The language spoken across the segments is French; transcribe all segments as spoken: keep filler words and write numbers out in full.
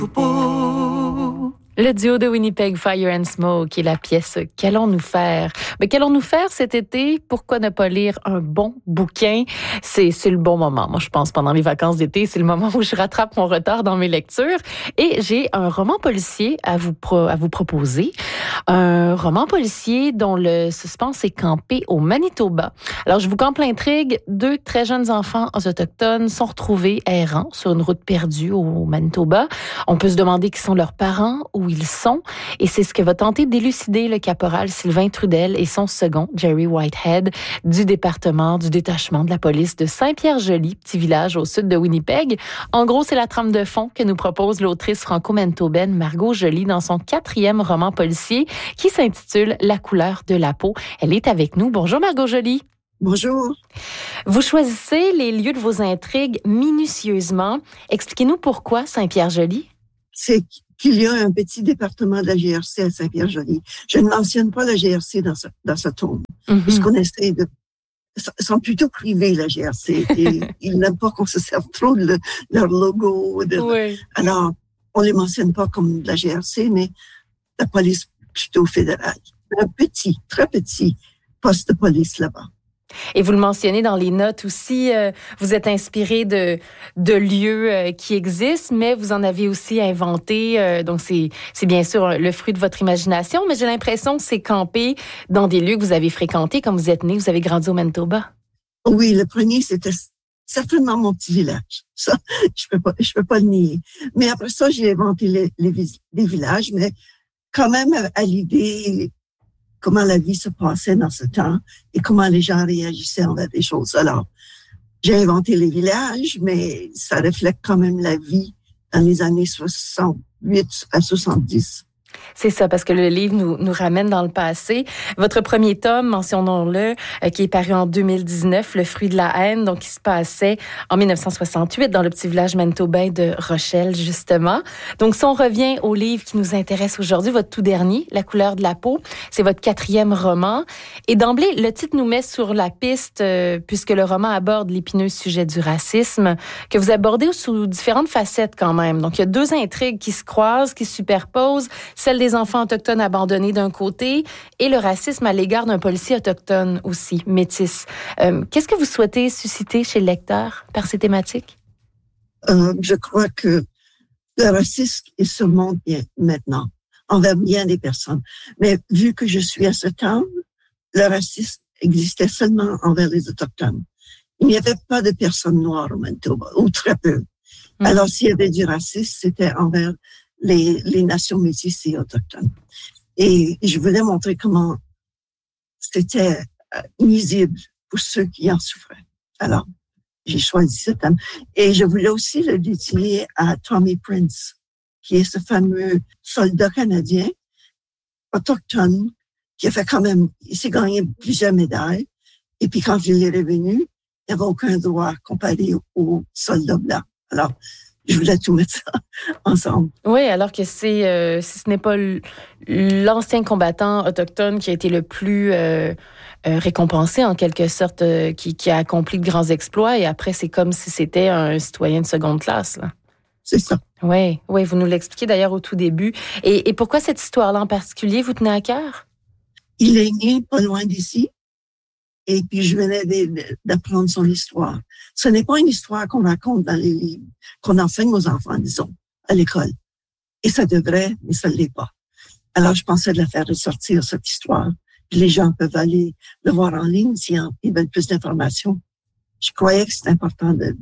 Le duo de Winnipeg, Fire and Smoke, et la pièce « Qu'allons-nous faire ». Mais qu'allons-nous faire cet été? Pourquoi ne pas lire un bon bouquin? C'est, c'est le bon moment. Moi, je pense, pendant les vacances d'été, c'est le moment où je rattrape mon retard dans mes lectures. Et j'ai un roman policier à vous, pro- à vous proposer. Un roman policier dont le suspense est campé au Manitoba. Alors, je vous campe l'intrigue. Deux très jeunes enfants autochtones sont retrouvés errants sur une route perdue au Manitoba. On peut se demander qui sont leurs parents, où ils sont, et c'est ce que va tenter d'élucider le caporal Sylvain Trudel et son second, Jerry Whitehead, du département du détachement de la police de Saint-Pierre-Joli, petit village au sud de Winnipeg. En gros, c'est la trame de fond que nous propose l'autrice franco-manitobaine Margot Joly dans son quatrième roman policier qui s'intitule La couleur de la peau. Elle est avec nous. Bonjour Margot Joly. Bonjour. Vous choisissez les lieux de vos intrigues minutieusement. Expliquez-nous pourquoi Saint-Pierre-Joli. C'est qu'il y a un petit département de la G R C à Saint-Pierre-Joli. Je ne mentionne pas la G R C dans ce, dans ce tome, mm-hmm. puisqu'on essaie de... Ils sont plutôt privés, la G R C, et ils n'aiment pas qu'on se serve trop de le, leur logo. De, oui. Alors, on ne les mentionne pas comme de la G R C, mais la police plutôt fédérale. Un petit, très petit poste de police là-bas. Et vous le mentionnez dans les notes aussi, euh, vous êtes inspiré de, de lieux euh, qui existent, mais vous en avez aussi inventé. Euh, donc, c'est, c'est bien sûr le fruit de votre imagination, mais j'ai l'impression que c'est campé dans des lieux que vous avez fréquentés, comme vous êtes né, vous avez grandi au Manitoba. Oui, le premier, c'était certainement mon petit village. Ça, je peux pas, je peux pas le nier. Mais après ça, j'ai inventé les, les, les villages, mais quand même à l'idée comment la vie se passait dans ce temps et comment les gens réagissaient envers des choses. Alors, j'ai inventé les villages, mais ça reflète quand même la vie dans les années soixante-huit à soixante-dix. C'est ça, parce que le livre nous, nous ramène dans le passé. Votre premier tome, mentionnons-le, euh, qui est paru en deux mille dix-neuf, Le fruit de la haine, donc qui se passait en dix-neuf cent soixante-huit dans le petit village manitobain de Rochelle, justement. Donc, si on revient au livre qui nous intéresse aujourd'hui, votre tout dernier, La couleur de la peau, c'est votre quatrième roman. Et d'emblée, le titre nous met sur la piste, euh, puisque le roman aborde l'épineux sujet du racisme, que vous abordez sous différentes facettes quand même. Donc, il y a deux intrigues qui se croisent, qui se superposent, celle des enfants autochtones abandonnés d'un côté et le racisme à l'égard d'un policier autochtone aussi, métis. Euh, qu'est-ce que vous souhaitez susciter chez le lecteur par ces thématiques? Euh, je crois que le racisme il se montre bien maintenant envers bien des personnes. Mais vu que je suis à ce temps, le racisme existait seulement envers les Autochtones. Il n'y avait pas de personnes noires au Manitoba, ou très peu. Mmh. Alors, s'il y avait du racisme, c'était envers Les, les nations métisses et autochtones. Et je voulais montrer comment c'était nuisible pour ceux qui en souffraient. Alors, j'ai choisi ce thème. Et je voulais aussi le dédier à Tommy Prince, qui est ce fameux soldat canadien, autochtone, qui a fait quand même, il s'est gagné plusieurs médailles. Et puis quand il est revenu, il n'y avait aucun droit comparé aux soldats blancs. Alors, je voulais tout mettre ça ensemble. Oui, alors que c'est, euh, si ce n'est pas l'ancien combattant autochtone qui a été le plus euh, euh, récompensé, en quelque sorte, euh, qui, qui a accompli de grands exploits, et après, c'est comme si c'était un citoyen de seconde classe, là. C'est ça. Oui, oui, vous nous l'expliquez d'ailleurs au tout début. Et, et pourquoi cette histoire-là en particulier vous tenait à cœur? Il est né pas loin d'ici. Et puis, je venais d'apprendre son histoire. Ce n'est pas une histoire qu'on raconte dans les livres, qu'on enseigne aux enfants, disons, à l'école. Et ça devrait, mais ça ne l'est pas. Alors, je pensais de la faire ressortir, cette histoire. Puis les gens peuvent aller le voir en ligne s'ils veulent plus d'informations. Je croyais que c'était important de,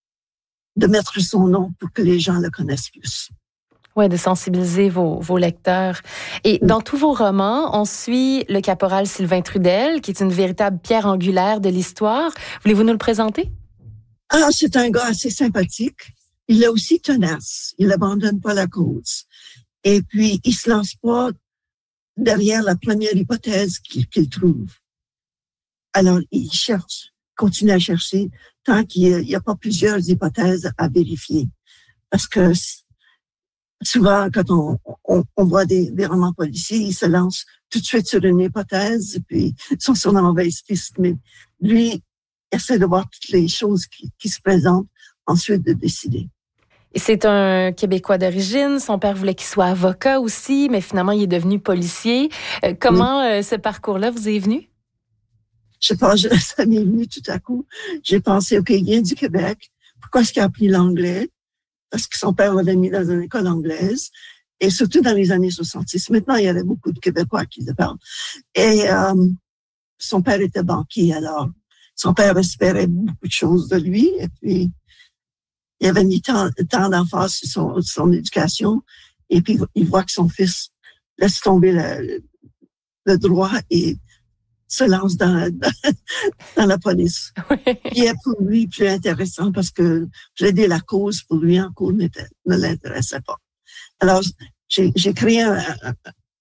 de mettre son nom pour que les gens le connaissent plus. Oui, de sensibiliser vos, vos lecteurs. Et dans tous vos romans, on suit le caporal Sylvain Trudel, qui est une véritable pierre angulaire de l'histoire. Voulez-vous nous le présenter? Ah, c'est un gars assez sympathique. Il est aussi tenace. Il n'abandonne pas la cause. Et puis, il se lance pas derrière la première hypothèse qu'il, qu'il trouve. Alors, il cherche, continue à chercher tant qu'il n'y a, a pas plusieurs hypothèses à vérifier. Parce que souvent, quand on, on, on voit des, des romans policiers, ils se lancent tout de suite sur une hypothèse, puis ils sont sur la mauvaise piste. Mais lui, essaie de voir toutes les choses qui, qui se présentent, ensuite de décider. Et c'est un Québécois d'origine. Son père voulait qu'il soit avocat aussi, mais finalement, il est devenu policier. Euh, comment oui. euh, ce parcours-là vous est venu? Je pense que ça m'est venu tout à coup. J'ai pensé, OK, il vient du Québec. Pourquoi est-ce qu'il a appris l'anglais? Parce que son père l'avait mis dans une école anglaise. Et surtout dans les années soixante-six. Maintenant, il y avait beaucoup de Québécois qui le parlent. Et euh, son père était banquier, alors son père espérait beaucoup de choses de lui. Et puis, il avait mis tant, tant d'emphase sur son, son éducation. Et puis, il voit que son fils laisse tomber le, le droit et se lance dans, dans, dans la police. Oui. Qui est pour lui plus intéressant parce que plaider la cause pour lui en cours ne l'intéressait pas. Alors, j'ai, j'ai créé un, un,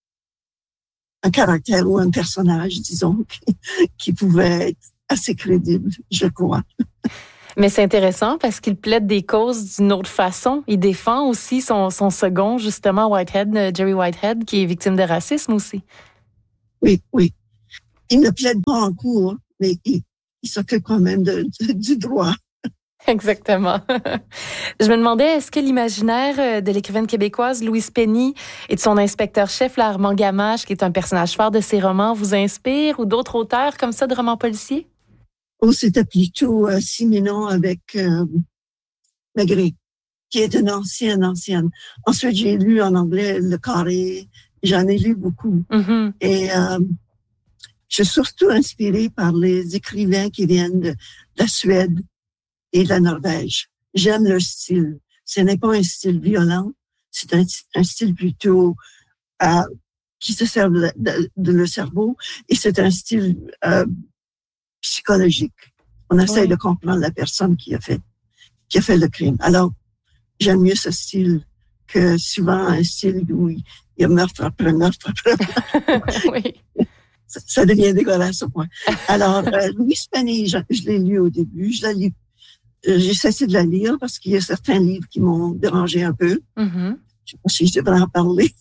un caractère ou un personnage, disons, qui, qui pouvait être assez crédible, je crois. Mais c'est intéressant parce qu'il plaide des causes d'une autre façon. Il défend aussi son, son second, justement, Whitehead, Jerry Whitehead, qui est victime de racisme aussi. Oui, oui. Il ne plaide pas en cours, mais il, il s'occupe quand même de, de, du droit. Exactement. Je me demandais, est-ce que l'imaginaire de l'écrivaine québécoise Louise Penny et de son inspecteur-chef, Armand Gamache, qui est un personnage phare de ses romans, vous inspire, ou d'autres auteurs comme ça de romans policiers? Oh, c'était plutôt euh, Simenon avec euh, Maigret, qui est une ancienne, ancienne. Ensuite, j'ai lu en anglais Le Carré. J'en ai lu beaucoup. Mm-hmm. Et euh, je suis surtout inspirée par les écrivains qui viennent de, de la Suède et de la Norvège. J'aime leur style. Ce n'est pas un style violent, c'est un, un style plutôt euh, qui se sert de, de, de le cerveau et c'est un style euh, psychologique. On essaie oui. de comprendre la personne qui a fait qui a fait le crime. Alors, j'aime mieux ce style que souvent un style où il y a meurtre après meurtre après meurtre. Oui. Ça, ça devient dégueulasse au point. Alors, euh, Louise Penny, je, je l'ai lu au début, je la lis. J'ai cessé de la lire parce qu'il y a certains livres qui m'ont dérangé un peu. Mm-hmm. Je sais pas si je devrais en parler.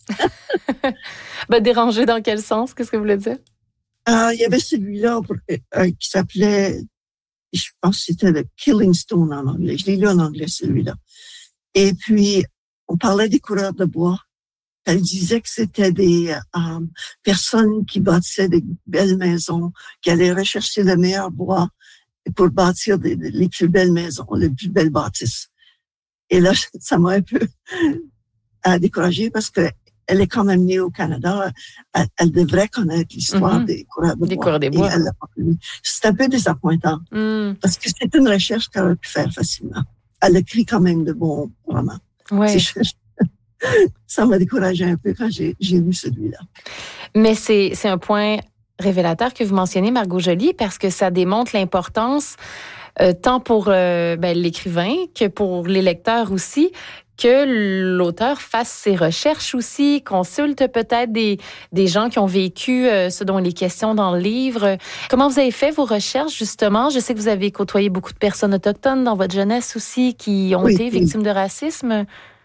ben, dérangé dans quel sens? Qu'est-ce que vous voulez dire? Euh, il y avait celui-là euh, qui s'appelait, je pense que c'était le Killing Stone en anglais. Je l'ai lu en anglais, celui-là. Et puis, on parlait des coureurs de bois. Elle disait que c'était des euh, personnes qui bâtissaient des belles maisons, qui allaient rechercher le meilleur bois pour bâtir des, les plus belles maisons, les plus belles bâtisses. Et là, ça m'a un peu euh, découragée parce que elle est quand même née au Canada. Elle, elle devrait connaître l'histoire mm-hmm. des coureurs de des bois. Coureurs des bois. Elle l'a pas connue. C'est un peu désapointant mm. parce que c'est une recherche qu'elle aurait pu faire facilement. Elle écrit quand même de bons romans. Ouais. Ça m'a découragée un peu quand j'ai, j'ai lu celui-là. Mais c'est, c'est un point révélateur que vous mentionnez, Margot Joly, parce que ça démontre l'importance, euh, tant pour euh, ben, l'écrivain que pour les lecteurs aussi, que l'auteur fasse ses recherches aussi, consulte peut-être des, des gens qui ont vécu euh, ce dont il est question dans le livre. Comment vous avez fait vos recherches, justement? Je sais que vous avez côtoyé beaucoup de personnes autochtones dans votre jeunesse aussi qui ont oui, été oui. victimes de racisme.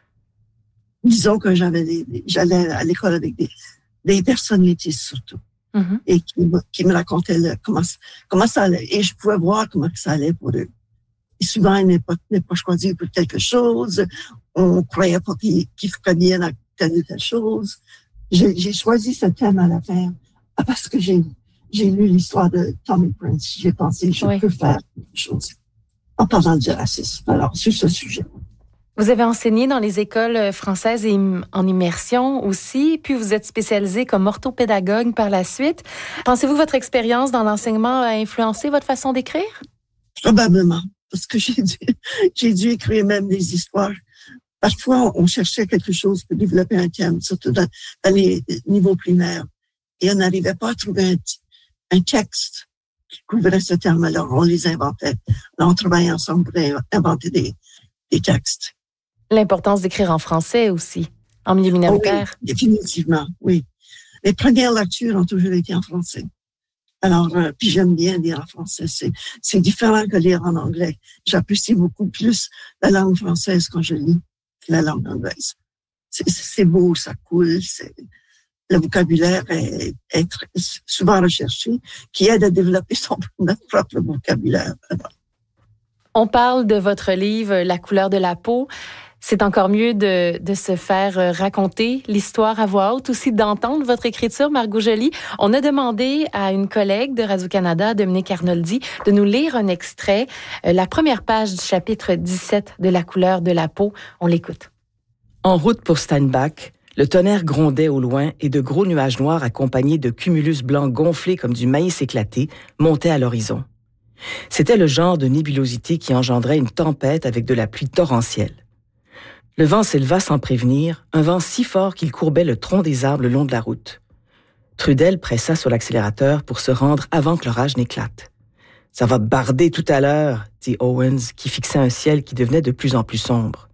Disons que j'avais des, j'allais à l'école avec des, des personnes métisses surtout. Mm-hmm. Et qui me, qui me racontaient le, comment, comment ça allait. Et je pouvais voir comment ça allait pour eux. Et souvent, ils n'est pas, n'est pas choisi pour quelque chose. On croyait pas qu'ils, qu'ils feraient bien dans telle ou telle chose. J'ai, j'ai choisi ce thème à la fin parce que j'ai, j'ai lu l'histoire de Tommy Prince. J'ai pensé, je oui. peux faire quelque chose en parlant du racisme. Alors, sur ce sujet. Vous avez enseigné dans les écoles françaises et en immersion aussi, puis vous êtes spécialisé comme orthopédagogue par la suite. Pensez-vous que votre expérience dans l'enseignement a influencé votre façon d'écrire? Probablement, parce que j'ai dû, j'ai dû écrire même des histoires. Parfois, on cherchait quelque chose pour développer un thème, surtout dans, dans les niveaux primaires, et on n'arrivait pas à trouver un, un texte qui couvrait ce terme. Alors, on les inventait. Alors, on travaillait ensemble pour inventer des, des textes. L'importance d'écrire en français aussi, en milieu minoritaire. Oh oui, définitivement, oui. Les premières lectures ont toujours été en français. Alors, euh, puis j'aime bien lire en français. C'est, c'est différent que lire en anglais. J'apprécie beaucoup plus la langue française quand je lis que la langue anglaise. C'est, c'est beau, ça coule, c'est, le vocabulaire est, est souvent recherché, qui aide à développer son notre propre vocabulaire. On parle de votre livre « La couleur de la peau ». C'est encore mieux de, de se faire raconter l'histoire à voix haute, aussi d'entendre votre écriture, Margot Joly. On a demandé à une collègue de Radio-Canada, Dominique Arnoldi, de nous lire un extrait, euh, la première page du chapitre dix-sept de La couleur de la peau. On l'écoute. En route pour Steinbach, le tonnerre grondait au loin et de gros nuages noirs accompagnés de cumulus blancs gonflés comme du maïs éclaté montaient à l'horizon. C'était le genre de nébulosité qui engendrait une tempête avec de la pluie torrentielle. Le vent s'éleva sans prévenir, un vent si fort qu'il courbait le tronc des arbres le long de la route. Trudel pressa sur l'accélérateur pour se rendre avant que l'orage n'éclate. « Ça va barder tout à l'heure », dit Owens, qui fixait un ciel qui devenait de plus en plus sombre.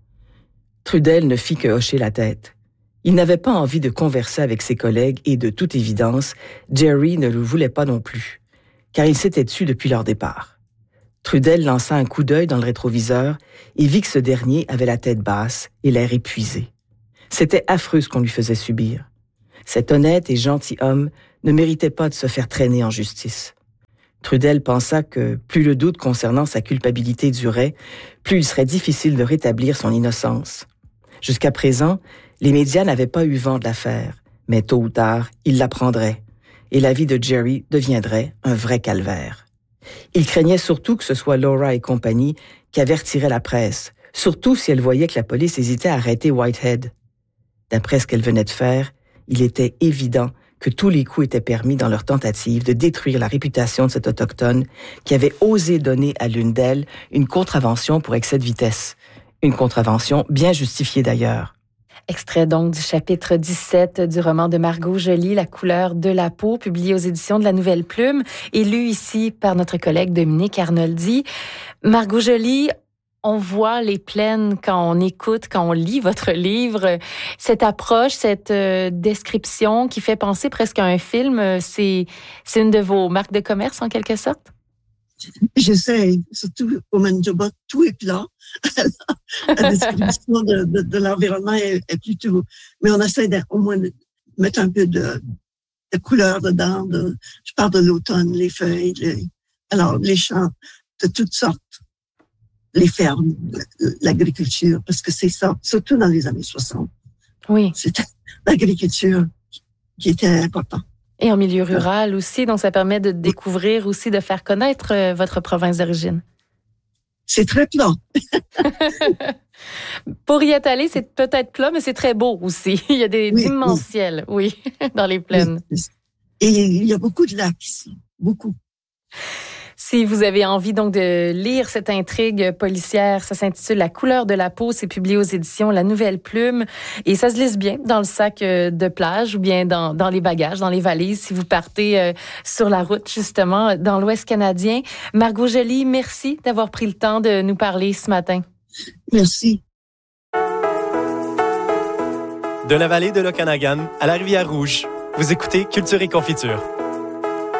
Trudel ne fit que hocher la tête. Il n'avait pas envie de converser avec ses collègues et, de toute évidence, Jerry ne le voulait pas non plus, car il s'était tu depuis leur départ. Trudel lança un coup d'œil dans le rétroviseur et vit que ce dernier avait la tête basse et l'air épuisé. C'était affreux ce qu'on lui faisait subir. Cet honnête et gentil homme ne méritait pas de se faire traîner en justice. Trudel pensa que plus le doute concernant sa culpabilité durait, plus il serait difficile de rétablir son innocence. Jusqu'à présent, les médias n'avaient pas eu vent de l'affaire, mais tôt ou tard, ils l'apprendraient, et la vie de Jerry deviendrait un vrai calvaire. Il craignait surtout que ce soit Laura et compagnie qui avertiraient la presse, surtout si elle voyait que la police hésitait à arrêter Whitehead. D'après ce qu'elle venait de faire, il était évident que tous les coups étaient permis dans leur tentative de détruire la réputation de cet autochtone qui avait osé donner à l'une d'elles une contravention pour excès de vitesse. Une contravention bien justifiée d'ailleurs. Extrait donc du chapitre dix-sept du roman de Margot Joly, La couleur de la peau, publié aux éditions de La Nouvelle Plume et lu ici par notre collègue Dominique Arnoldi. Margot Joly, on voit les plaines quand on écoute, quand on lit votre livre. Cette approche, cette euh, description qui fait penser presque à un film, c'est, c'est une de vos marques de commerce en quelque sorte? J'essaie, surtout au Manitoba, tout est plat. La description de, de, de l'environnement est, est plutôt... Mais on essaie au moins de mettre un peu de, de couleur dedans. De, je parle de l'automne, les feuilles, les, alors les champs de toutes sortes, les fermes, l'agriculture, parce que c'est ça, surtout dans les années soixante. Oui. C'était l'agriculture qui était importante. Et en milieu rural aussi, donc ça permet de découvrir aussi, de faire connaître euh, votre province d'origine. C'est très plat. Pour y être allé, c'est peut-être plat, mais c'est très beau aussi. Il y a des oui, immenses oui. ciels, oui, dans les plaines. Oui. Et il y a beaucoup de lacs ici, beaucoup. Si vous avez envie donc de lire cette intrigue policière, ça s'intitule La couleur de la peau, c'est publié aux éditions La Nouvelle Plume et ça se lise bien dans le sac de plage ou bien dans, dans les bagages, dans les valises si vous partez euh, sur la route justement dans l'Ouest canadien. Margot Joly, merci d'avoir pris le temps de nous parler ce matin. Merci. De la vallée de l'Okanagan à la rivière Rouge, vous écoutez Culture et Confiture.